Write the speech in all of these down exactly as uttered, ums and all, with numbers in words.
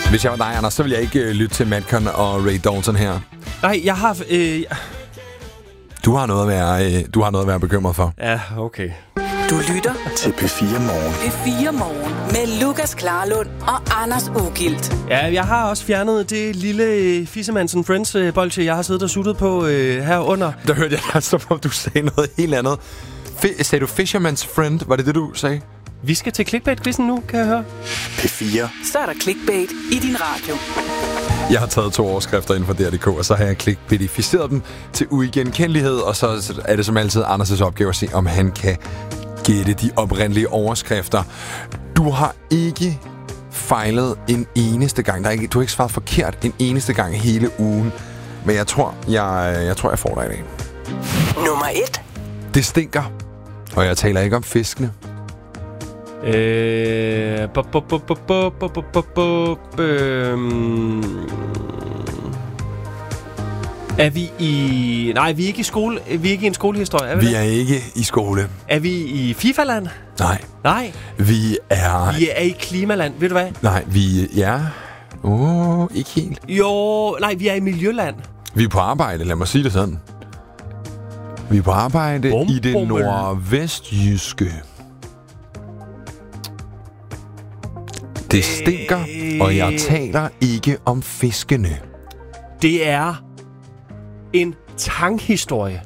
Hvis jeg var dig, Anders, så ville jeg ikke øh, lytte til Madcon og Ray Dalton her. Nej, jeg har... Øh... Du har noget at være, øh, du har noget at være bekymret for. Ja, okay. Du lytter til P fire Morgen. P fire Morgen med Lukas Klarlund og Anders Ugilt. Ja, jeg har også fjernet det lille Fisherman's and Friends øh, bolsje, jeg har siddet og suttet på øh, herunder. Der hørte jeg dig, som om du sagde noget helt andet. F- sagde du Fisherman's Friend? Var det det, du sagde? Vi skal til clickbait-quizzen nu, kan jeg høre. P fire. Så er der clickbait i din radio. Jeg har taget to overskrifter inden for D R punktum D K, og så har jeg clickbaitificeret dem til uigenkendelighed, og så er det som altid Anders' opgave at se, om han kan gætte de oprindelige overskrifter. Du har ikke fejlet en eneste gang. Der er ikke, du har ikke svaret forkert en eneste gang hele ugen. Men jeg tror, jeg, jeg, tror, jeg får dig i dag. Nummer et. Det stinker. Og jeg taler ikke om fiskene. Øh... Bup, bup, bup, bup, bup, bup, bup, bup, øhm. Er vi i... Nej, vi er ikke i skole. Vi er ikke i en skolehistorie, er vi Vi det? er ikke i skole. Er vi i FIFA-land? Nej. Nej. Vi er... Vi er i klimaland. Ved du hvad? Nej, vi... Ja... Åh, oh, ikke helt. Jo, nej, vi er i miljøland. Vi er på arbejde, lad mig sige det sådan. Vi er på arbejde Bum, i det bum, nordvestjyske. Det stinker, og jeg taler ikke om fiskene. Det er en tanghistorie.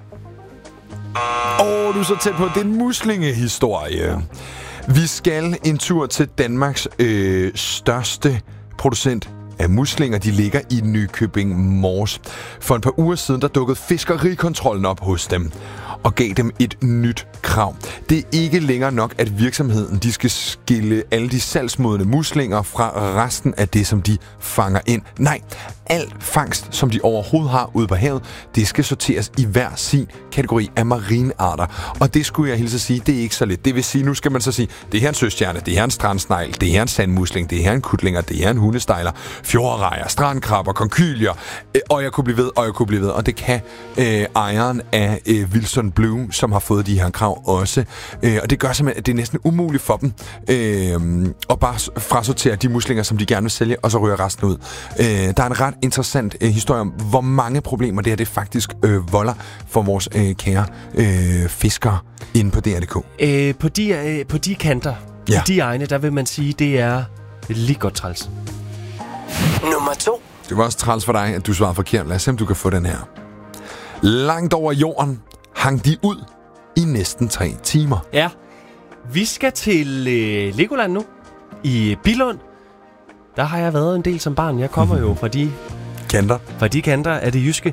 Åh, oh, du er så tæt på. Det er en muslingehistorie. Vi skal en tur til Danmarks øh, største producent af muslinger. De ligger i Nykøbing Mors. For et par uger siden, der dukkede fiskerikontrollen op hos dem og gav dem et nyt krav. Det er ikke længere nok, at virksomheden de skal skille alle de salgsmodne muslinger fra resten af det, som de fanger ind. Nej, al fangst, som de overhovedet har ude på havet, det skal sorteres i hver sin kategori af marinearter. Og det skulle jeg hilse at sige, det er ikke så let. Det vil sige, nu skal man så sige, det her er en søstjerne, det her er en strandsnegl, det her er en sandmusling, det her er en kutlinger, det her er en hundestejler, fjordrejer, strandkrabber, konkylier, øh, og jeg kunne blive ved, og jeg kunne blive ved. Og det kan øh, ejeren af øh, Wilson Blue, som har fået de her krav også. Øh, og det gør simpelthen, at det er næsten umuligt for dem øh, at bare frasortere de muslinger, som de gerne vil sælge, og så ryger resten ud. Øh, der er en ret interessant øh, historie om, hvor mange problemer det her det faktisk øh, volder for vores øh, kære øh, fiskere inde på D R punktum D K. Øh, på, de, øh, på de kanter, Ja. på de egne, der vil man sige, det er lige godt træls. Nummer to. Det var også træls for dig, at du svarede forkert. Lad os se, om du kan få den her. Langt over jorden hang de ud i næsten tre timer. Ja, vi skal til øh, Legoland nu, i Billund. Der har jeg været en del som barn. Jeg kommer jo fra de, Kanter. fra de kanter af det jyske.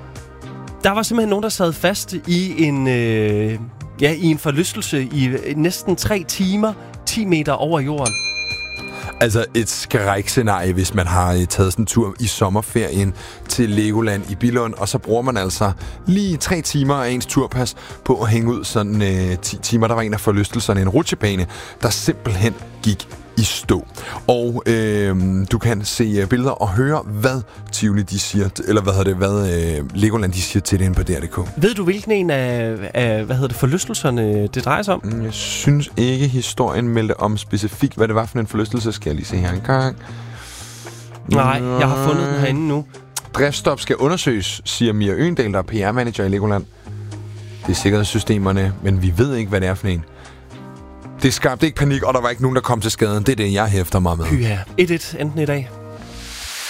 Der var simpelthen nogen, der sad fast i en, øh, ja, i en forlystelse i næsten tre timer, ti meter over jorden. Altså et skrækscenarie, hvis man har taget sådan en tur i sommerferien til Legoland i Billund, og så bruger man altså lige tre timer af ens turpas på at hænge ud sådan øh, ti timer. Der var en af forlystelserne, en rutsjebane, der simpelthen gik i stå. Og øh, du kan se billeder og høre, hvad Tivoli de siger, eller hvad hedder det, hvad øh, Legoland de siger til det inde på D R punktum D K. Ved du, hvilken en af, af hvad hedder det, forlystelserne det drejer sig om? Jeg synes ikke, historien meldte om specifikt, hvad det var for en forlystelse. Skal jeg lige se her en gang. Nej, jeg har fundet den herinde nu. Driftsstop skal undersøges, siger Mia Øgendal, der er P R-manager i Legoland. Det er sikkerhedssystemerne, men vi ved ikke, hvad det er for en. Det skabte ikke panik, og der var ikke nogen, der kom til skaden. Det er det, jeg hæfter mig med. Pyha. et et enten i dag.